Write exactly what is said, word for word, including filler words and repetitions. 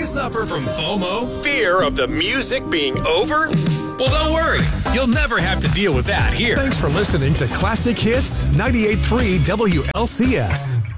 suffer from FOMO? Fear of the music being over? Well, don't worry. You'll never have to deal with that here. Thanks for listening to Classic Hits ninety-eight point three W L C S.